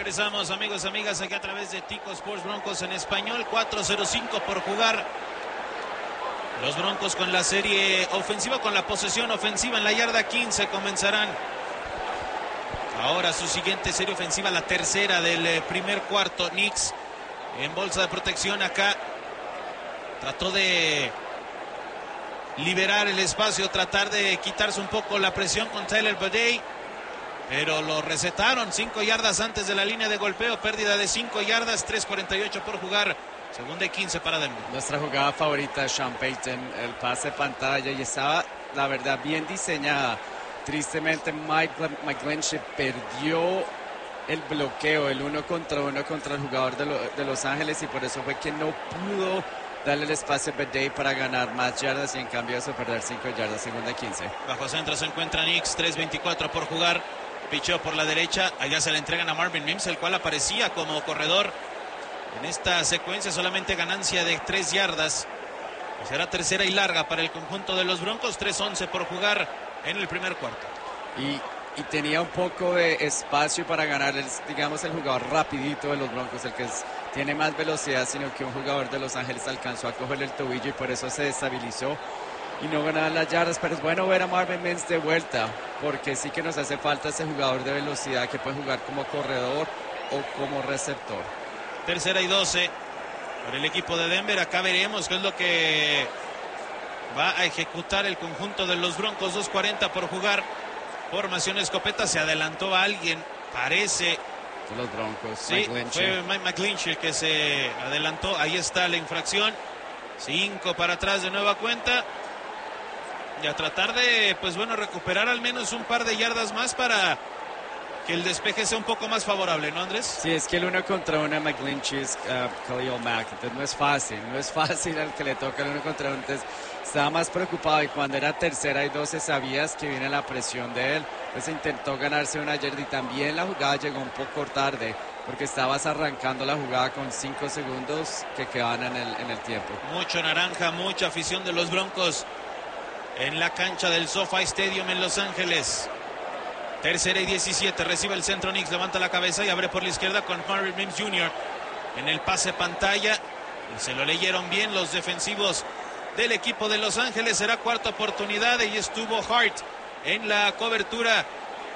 Regresamos, amigos, amigas, aquí a través de Tico Sports Broncos en español. 4:05 por jugar. Los Broncos con la serie ofensiva, con la posesión ofensiva en la yarda 15 comenzarán. Ahora su siguiente serie ofensiva, la tercera del primer cuarto. Nix en bolsa de protección acá. Trató de liberar el espacio, tratar de quitarse un poco la presión con Tyler Badie, pero lo recetaron 5 yardas antes de la línea de golpeo. Pérdida de 5 yardas, 3:48 por jugar. Segunda y 15 para Denver. Nuestra jugada favorita, Sean Payton, el pase pantalla, y estaba, la verdad, bien diseñada. Tristemente, Mike Glenship perdió el bloqueo, el 1 contra 1 contra el jugador de Los Ángeles, y por eso fue que no pudo darle el espacio a Badie para ganar más yardas, y en cambio eso perder 5 yardas. Segunda y 15. Bajo centro se encuentra Nix, 3:24 por jugar. Picheo por la derecha, allá se le entregan a Marvin Mims, el cual aparecía como corredor. En esta secuencia solamente ganancia de 3 yardas. Será tercera y larga para el conjunto de los Broncos. 3:11 por jugar en el primer cuarto. Y tenía un poco de espacio para ganar, digamos, el jugador rapidito de los Broncos, el que tiene más velocidad, sino que un jugador de Los Ángeles alcanzó a cogerle el tobillo y por eso se destabilizó y no ganaba las yardas. Pero es bueno ver a Marvin Mims de vuelta, porque sí que nos hace falta ese jugador de velocidad que puede jugar como corredor o como receptor. Tercera y 12 por el equipo de Denver. Acá veremos qué es lo que va a ejecutar el conjunto de los Broncos. 2:40 por jugar. Formación escopeta. Se adelantó a alguien, parece. Los Broncos. Sí, fue Mike McGlinchey el que se adelantó. Ahí está la infracción. 5 para atrás de nueva cuenta. Y a tratar de, pues bueno, recuperar al menos un par de yardas más para que el despeje sea un poco más favorable, ¿no, Andrés? Sí, es que el 1 contra 1 de McGlinchey es Khalil Mack, entonces no es fácil al que le toca el 1 contra 1, entonces estaba más preocupado, y cuando era tercera y 12 sabías que viene la presión de él, entonces intentó ganarse una yarda, y también la jugada llegó un poco tarde, porque estabas arrancando la jugada con 5 segundos que quedaban en el tiempo. Mucho naranja, mucha afición de los Broncos en la cancha del SoFi Stadium en Los Ángeles. Tercera y 17, recibe el centro Nix, levanta la cabeza y abre por la izquierda con Marvin Mims Jr. en el pase pantalla. Y se lo leyeron bien los defensivos del equipo de Los Ángeles. Será cuarta oportunidad y estuvo Hart en la cobertura.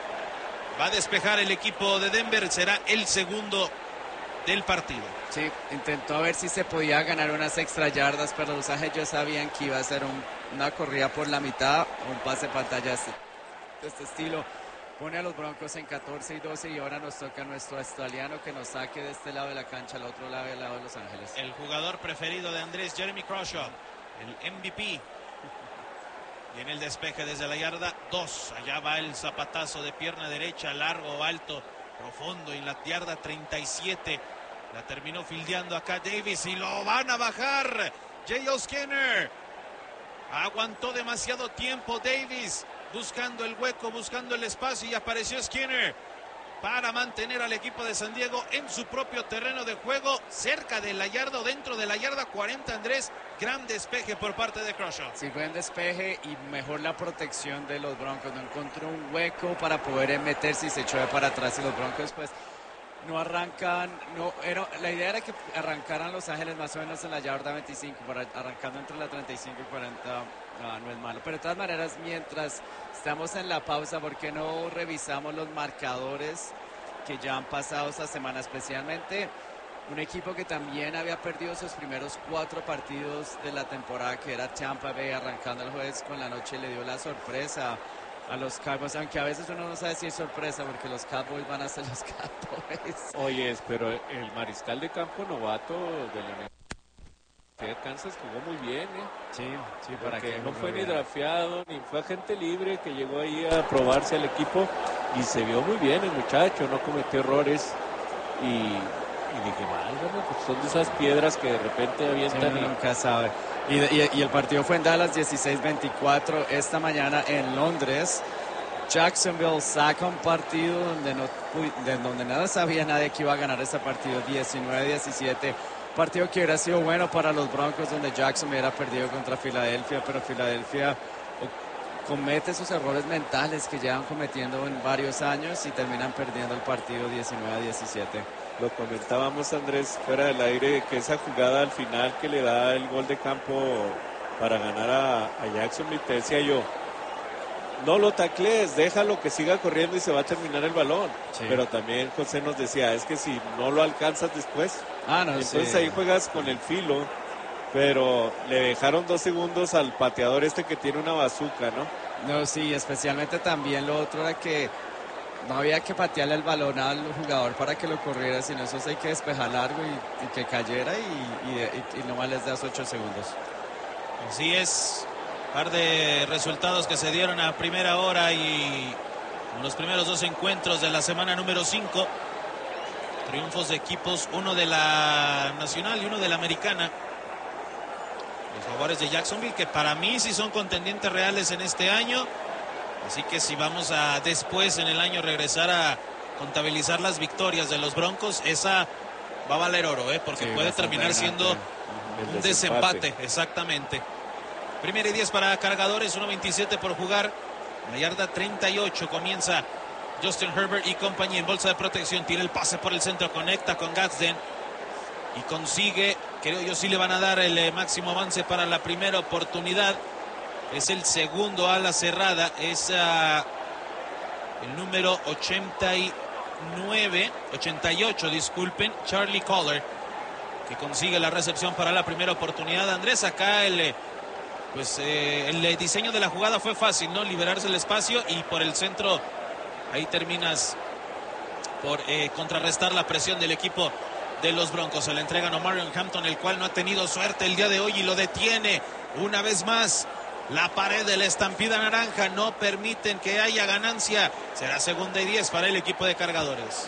Va a despejar el equipo de Denver, será el segundo del partido. Sí, intentó a ver si se podía ganar unas extra yardas, pero Los Ángeles ya sabían que iba a ser una corrida por la mitad, un pase pantalla de este estilo. Pone a los Broncos en 14 y 12, y ahora nos toca nuestro australiano que nos saque de este lado de la cancha al otro lado, del lado de Los Ángeles. El jugador preferido de Andrés, Jeremy Crawshaw, el MVP. Y en el despeje desde la yarda 2, allá va el zapatazo de pierna derecha, largo, alto, profundo, y en la yarda 37 la terminó fildeando acá Davis, y lo van a bajar. J.O. Skinner aguantó demasiado tiempo Davis, buscando el hueco, buscando el espacio, y apareció Skinner para mantener al equipo de San Diego en su propio terreno de juego, cerca de la yarda o dentro de la yarda 40, Andrés. Gran despeje por parte de Crawshaw. Sí, buen despeje y mejor la protección de los Broncos. No encontró un hueco para poder meterse y se echó de para atrás, y los Broncos pues no arrancan. La idea era que arrancaran Los Ángeles más o menos en la yarda 25, arrancando entre la 35 y 40. No es malo, pero de todas maneras, mientras estamos en la pausa, ¿por qué no revisamos los marcadores que ya han pasado esta semana? Especialmente un equipo que también había perdido sus primeros 4 partidos de la temporada, que era Tampa Bay, arrancando el jueves con la noche, le dio la sorpresa a los Cowboys, aunque a veces uno no sabe si es sorpresa, porque los Cowboys van a ser los Cowboys. Oye, pero el mariscal de campo novato de la de Kansas jugó muy bien, Sí, para que no fue ni drafteado ni fue agente libre, que llegó ahí a probarse al equipo y se vio muy bien el muchacho, no cometió errores, y dije, válgame, pues son de esas piedras que de repente avientan. Sí, nunca sabe. Y el partido fue en Dallas, 16-24. Esta mañana en Londres, Jacksonville saca un partido donde nada sabía nadie que iba a ganar ese partido, 19-17. Partido que hubiera sido bueno para los Broncos, donde Jackson hubiera perdido contra Filadelfia, pero Filadelfia comete esos errores mentales que llevan cometiendo en varios años y terminan perdiendo el partido 19-17. Lo comentábamos, Andrés, fuera del aire, que esa jugada al final que le da el gol de campo para ganar a Jacksonville, te decía yo, no lo taclees, déjalo que siga corriendo y se va a terminar el balón. Sí. Pero también José nos decía, es que si no lo alcanzas después, entonces ahí juegas con el filo. Pero le dejaron 2 segundos al pateador que tiene una bazuca, ¿no? No, sí, especialmente también lo otro era que no había que patearle el balón al jugador para que lo corriera, sino eso hay que despejar largo y que cayera y nomás les das 8 segundos. Así es, par de resultados que se dieron a primera hora y los primeros 2 encuentros de la semana número 5. Triunfos de equipos, uno de la Nacional y uno de la Americana. Los Jaguares de Jacksonville, que para mí sí son contendientes reales en este año. Así que si vamos a después en el año regresar a contabilizar las victorias de los Broncos, esa va a valer oro, porque sí, puede terminar siendo un desempate. Exactamente. 1ª y 10 para Cargadores, 1:27 por jugar. La yarda 38 comienza Justin Herbert y compañía en bolsa de protección. Tira el pase por el centro, conecta con Gadsden y consigue, creo yo, sí le van a dar el máximo avance para la primera oportunidad. Es el segundo ala cerrada, es el número 88, disculpen, Charlie Collar, que consigue la recepción para la primera oportunidad. Andrés, acá el diseño de la jugada fue fácil, ¿no? Liberarse el espacio y por el centro, ahí terminas por contrarrestar la presión del equipo de los Broncos. Se le entregan a Omarion Hampton, el cual no ha tenido suerte el día de hoy y lo detiene una vez más. La pared de la estampida naranja no permiten que haya ganancia. Será 2ª y 10 para el equipo de Cargadores.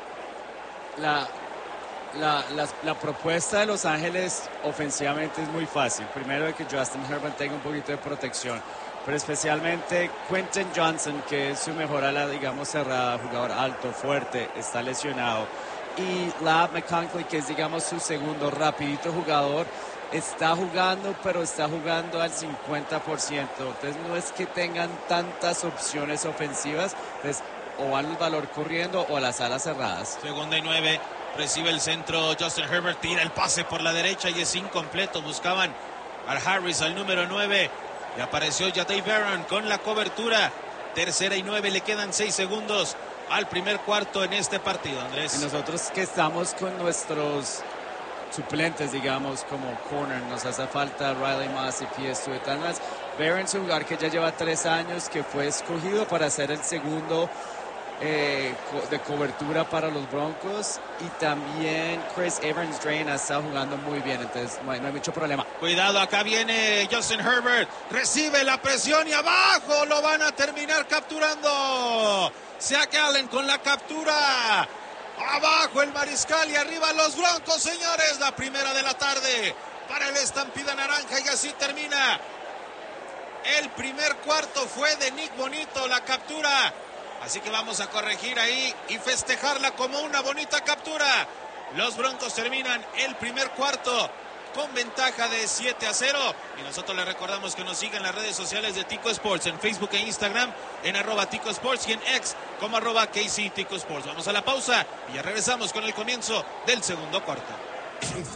La propuesta de Los Ángeles ofensivamente es muy fácil. Primero de que Justin Herbert tenga un poquito de protección, pero especialmente Quentin Johnson, que es su mejor ala, digamos, cerrada, jugador alto, fuerte, está lesionado. Y Ladd McConkey, que es, digamos, su segundo rapidito jugador, está jugando, pero está jugando al 50%. Entonces no es que tengan tantas opciones ofensivas. Entonces o van el valor corriendo o a las alas cerradas. 2ª y 9. Recibe el centro Justin Herbert, tira el pase por la derecha y es incompleto. Buscaban a Harris, al número 9. Y apareció Jahdae Barron con la cobertura. 3ª y 9. Le quedan 6 segundos al primer cuarto en este partido, Andrés. Y nosotros que estamos con nuestros suplentes, digamos, como corner, nos hace falta Riley Moss y P.S. Tuetanas. Barron es un jugador que ya lleva 3 años, que fue escogido para ser el segundo de cobertura para los Broncos, y también Chris Evans-Drain está jugando muy bien, entonces no hay mucho problema. Cuidado, acá viene Justin Herbert, recibe la presión y abajo lo van a terminar capturando. Zach Allen con la captura. Abajo el mariscal y arriba los Broncos, señores. La primera de la tarde para el estampida naranja y así termina el primer cuarto. Fue de Nick Bonito la captura. Así que vamos a corregir ahí y festejarla como una bonita captura. Los Broncos terminan el primer cuarto con ventaja de 7-0. Y nosotros les recordamos que nos sigan en las redes sociales de Tico Sports, en Facebook e Instagram, en @Tico Sports y en X como @KC Tico Sports. Vamos a la pausa y ya regresamos con el comienzo del segundo cuarto.